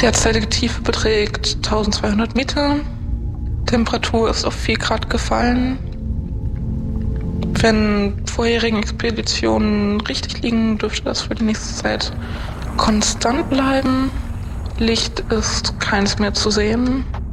Derzeitige Tiefe beträgt 1200 Meter. Temperatur ist auf 4 Grad gefallen. Wenn vorherigen Expeditionen richtig liegen, dürfte das für die nächste Zeit konstant bleiben. Licht ist keins mehr zu sehen.